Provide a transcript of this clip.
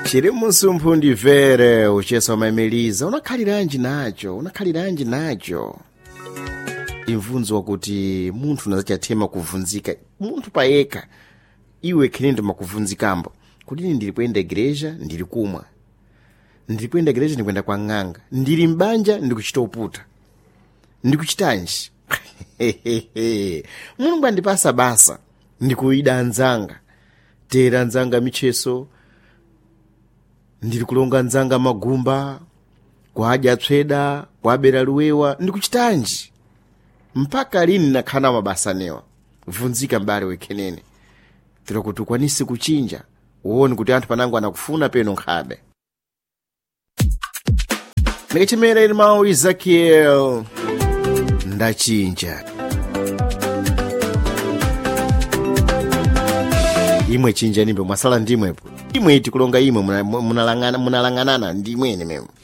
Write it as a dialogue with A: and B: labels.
A: chiri musumphu ndimvere uchesa umayimiriza unakhaliranji nacho imvunzo wakuti munthu unazachathema kuvunzika munthu payeka iwe khenendo makuvunzikambo kuti ndili kuyenda igreja ndili kumwa ndili kuyenda igreja ndikuyenda kwa ng'anga ndili mbanja ndikuchita uputa ndikuchitanji mulungu andipasa basa ndikuyida anzanga tera anzanga micheso ndili kulonga anzanga magumba kwadya tsweda kwabera luwewa ndikuchitanji mpaka lini nakhana mabasa newa vunzika mbale wekhenene tira kuti ukwanisi kuchinja uone kuti anthu panango anakufuna peno nkhabe ndikachimera ili mawu Ezekiel ndachinja imwe chinja nimbe mwasala ndimwepo imwe iti kulonga imwe munalang'anana ndimwene memo